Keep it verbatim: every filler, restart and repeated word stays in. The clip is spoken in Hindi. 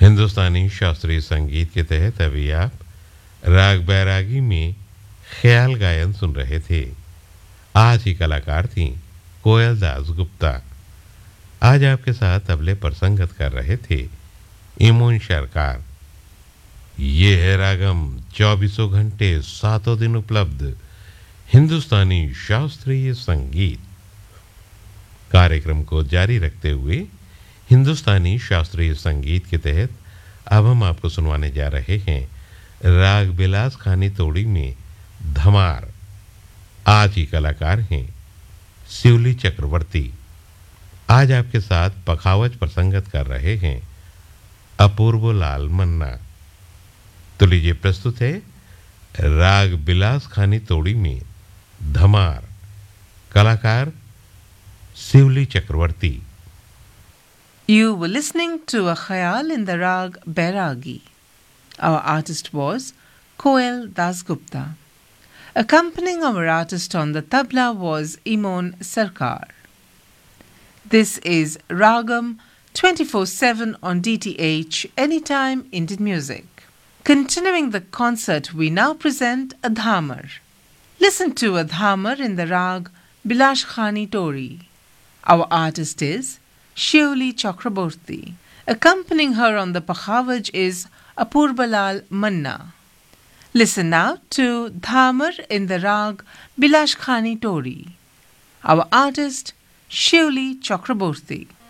हिंदुस्तानी शास्त्रीय संगीत के तहत अभी आप राग बैरागी में ख्याल गायन सुन रहे थे। आज की कलाकार थी कोयल दास गुप्ता। आज आपके साथ तबले पर संगत कर रहे थे इमोन सरकार। ये है रागम, चौबीसों घंटे सातों दिन उपलब्ध हिंदुस्तानी शास्त्रीय संगीत। कार्यक्रम को जारी रखते हुए हिंदुस्तानी शास्त्रीय संगीत के तहत अब हम आपको सुनवाने जा रहे हैं राग बिलास खानी तोड़ी में धमार। आज की कलाकार हैं शिवली चक्रवर्ती। आज आपके साथ पखावज पर संगत कर रहे हैं अपूर्व लाल मन्ना। तो लीजिए प्रस्तुत है राग बिलास खानी तोड़ी में धमार। कलाकार शिवली चक्रवर्ती। You were listening to a khayal in the rag Bairagi. Our artist was Koel Dasgupta. Accompanying our artist on the tabla was Imon Sarkar. This is Ragam twenty-four seven on D T H Anytime Indian Music. Continuing the concert, we now present a dhamar. Listen to a dhamar in the rag Bilash Khani Tori. Our artist is Shivli Chakraborty. Accompanying her on the pakhavaj is Apurbalal Manna. Listen now to Dhamar in the rag Bilash Khani Tori. Our artist Shivli Chakraborty.